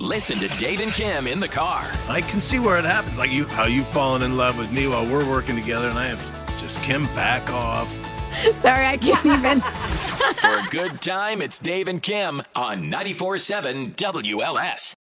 Listen to Dave and Kim in the car. I can see where it happens, like how you've fallen in love with me while we're working together, and I have just Kim back off. Sorry, I can't even. For a good time, it's Dave and Kim on 94.7 WLS.